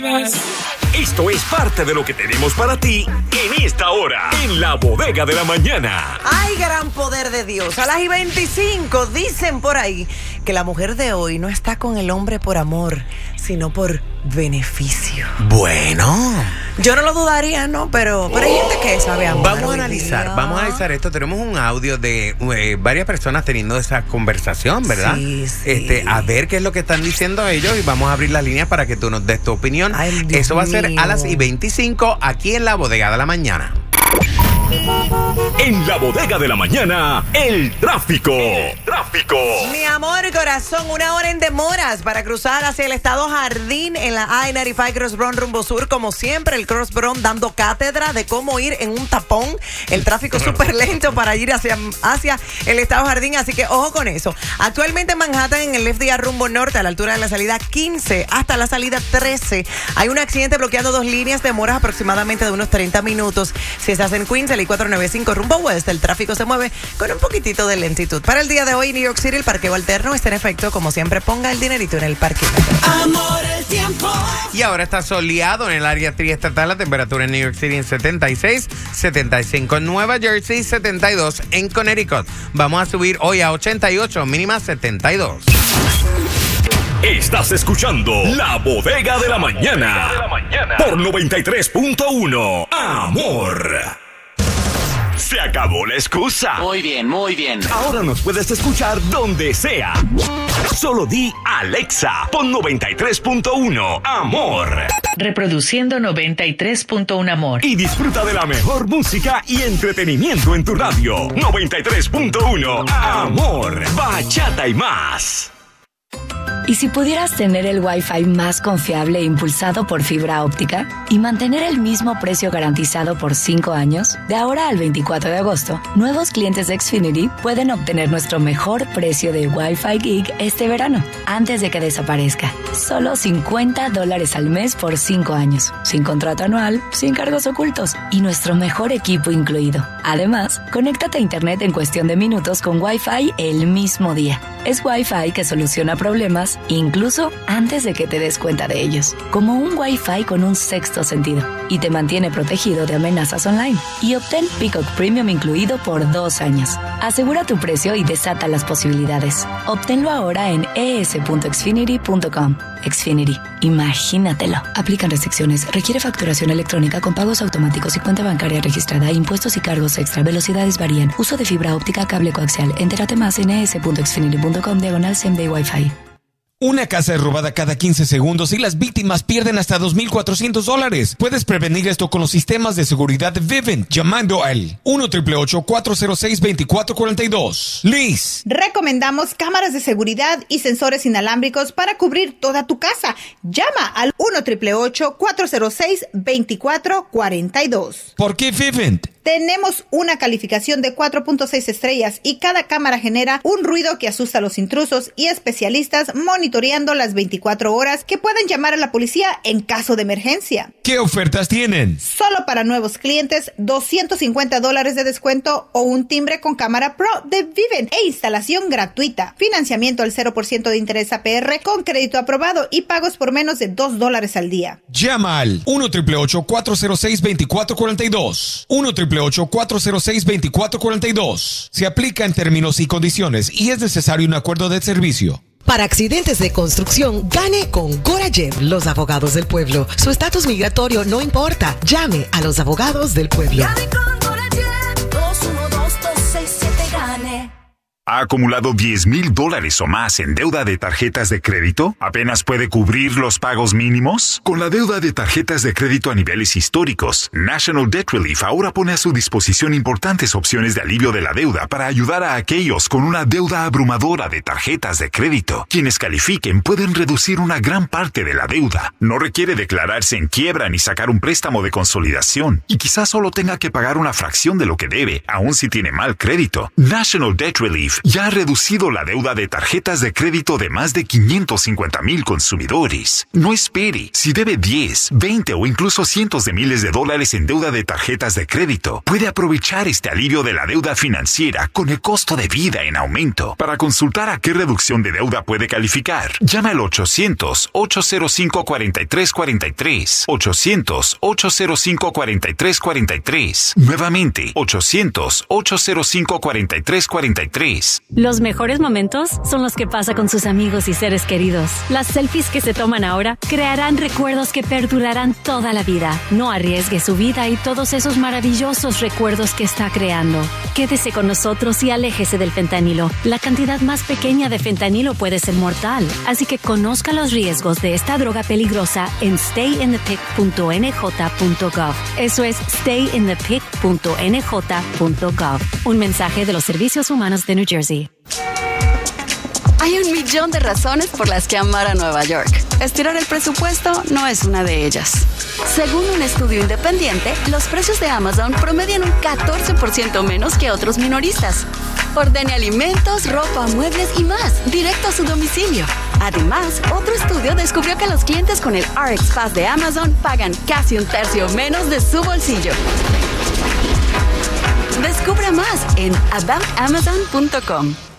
Esto es parte de lo que tenemos para ti en esta hora, en la bodega de la mañana. ¡Ay, gran poder de Dios! A las 25 dicen por ahí que la mujer de hoy no está con el hombre por amor, sino por beneficio. Bueno, yo no lo dudaría, ¿no? Pero hay gente que sabe amar. Vamos a analizar esto. Tenemos un audio de varias personas teniendo esa conversación, ¿verdad? Sí. A ver qué es lo que están diciendo ellos y vamos a abrir las líneas para que tú nos des tu opinión. Ay, Dios Eso va a ser mío. a las 25 aquí en la bodega de la mañana. En la bodega de la mañana, el tráfico. Mi amor, corazón, 1 hora en demoras para cruzar hacia el estado Jardín en la I-95 Cross Brown rumbo sur. Como siempre, el Cross Brown dando cátedra de cómo ir en un tapón. El tráfico súper lento para ir hacia el estado Jardín, así que ojo con eso. Actualmente en Manhattan, en el left día rumbo norte, a la altura de la salida 15 hasta la salida 13, hay un accidente bloqueando 2 líneas, demoras aproximadamente de unos 30 minutos. Si estás en Queens, el I-495 rumbo west, el tráfico se mueve con un poquitito de lentitud. Para el día de hoy, New York City, el parqueo alterno está en efecto. Como siempre, ponga el dinerito en el parque. Amor, el tiempo. Y ahora está soleado en el área triestatal. La temperatura en New York City en 76, 75 en Nueva Jersey, 72 en Connecticut. Vamos a subir hoy a 88, mínima 72. Estás escuchando La Bodega de la Mañana por 93.1 Amor. Se acabó la excusa. Muy bien, muy bien. Ahora nos puedes escuchar donde sea. Solo di Alexa, pon 93.1 Amor. Reproduciendo 93.1 Amor. Y disfruta de la mejor música y entretenimiento en tu radio. 93.1 Amor. Bachata y más. ¿Y si pudieras tener el Wi-Fi más confiable e impulsado por fibra óptica y mantener el mismo precio garantizado por 5 años? De ahora al 24 de agosto, nuevos clientes de Xfinity pueden obtener nuestro mejor precio de Wi-Fi Gig este verano, antes de que desaparezca. Solo $50 al mes por 5 años, sin contrato anual, sin cargos ocultos y nuestro mejor equipo incluido. Además, conéctate a Internet en cuestión de minutos con Wi-Fi el mismo día. Es Wi-Fi que soluciona problemas incluso antes de que te des cuenta de ellos, como un Wi-Fi con un sexto sentido, y te mantiene protegido de amenazas online. Y obtén Peacock Premium incluido por 2 años. Asegura tu precio y desata las posibilidades. Obténlo ahora en es.xfinity.com. Xfinity, imagínatelo. Aplican restricciones. Requiere facturación electrónica con pagos automáticos y cuenta bancaria registrada. Impuestos y cargos extra. Velocidades varían. Uso de fibra óptica, cable coaxial. Entérate más en es.xfinity.com/same-day Wi-Fi. Una casa es robada cada 15 segundos y las víctimas pierden hasta $2,400. Puedes prevenir esto con los sistemas de seguridad Vivint llamando al 1-888-406-2442. Liz. Recomendamos cámaras de seguridad y sensores inalámbricos para cubrir toda tu casa. Llama al 1-888-406-2442. ¿Por qué Vivint? Tenemos una calificación de 4.6 estrellas y cada cámara genera un ruido que asusta a los intrusos y especialistas monitoreando las 24 horas que pueden llamar a la policía en caso de emergencia. ¿Qué ofertas tienen? Solo para nuevos clientes, $250 de descuento o un timbre con cámara Pro de Vivint e instalación gratuita. Financiamiento al 0% de interés APR con crédito aprobado y pagos por menos de $2 al día. Llama al 1-888-406-2442. 1-888-406-2442. Se aplica en términos y condiciones y es necesario un acuerdo de servicio. Para accidentes de construcción, gane con Gorayev, los abogados del pueblo. Su estatus migratorio no importa. Llame a los abogados del pueblo. Gane con Gorayev, 212-267-GANE. ¿Ha acumulado $10,000 o más en deuda de tarjetas de crédito? ¿Apenas puede cubrir los pagos mínimos? Con la deuda de tarjetas de crédito a niveles históricos, National Debt Relief ahora pone a su disposición importantes opciones de alivio de la deuda para ayudar a aquellos con una deuda abrumadora de tarjetas de crédito. Quienes califiquen pueden reducir una gran parte de la deuda. No requiere declararse en quiebra ni sacar un préstamo de consolidación. Y quizás solo tenga que pagar una fracción de lo que debe, aun si tiene mal crédito. National Debt Relief ya ha reducido la deuda de tarjetas de crédito de más de 550,000 consumidores. No espere. Si debe 10, 20 o incluso cientos de miles de dólares en deuda de tarjetas de crédito, puede aprovechar este alivio de la deuda financiera con el costo de vida en aumento. Para consultar a qué reducción de deuda puede calificar, llama al 800-805-4343. 800-805-4343. Nuevamente, 800-805-4343. Los mejores momentos son los que pasa con sus amigos y seres queridos. Las selfies que se toman ahora crearán recuerdos que perdurarán toda la vida. No arriesgue su vida y todos esos maravillosos recuerdos que está creando. Quédese con nosotros y aléjese del fentanilo. La cantidad más pequeña de fentanilo puede ser mortal, así que conozca los riesgos de esta droga peligrosa en stayinthepic.nj.gov. Eso es stayinthepic.nj.gov. Un mensaje de los Servicios Humanos de New Jersey. Hay 1,000,000 de razones por las que amar a Nueva York. Estirar el presupuesto no es una de ellas. Según un estudio independiente, los precios de Amazon promedian un 14% menos que otros minoristas. Ordene alimentos, ropa, muebles y más, directo a su domicilio. Además, otro estudio descubrió que los clientes con el RX Pass de Amazon pagan casi un tercio menos de su bolsillo. Descubra más en aboutamazon.com.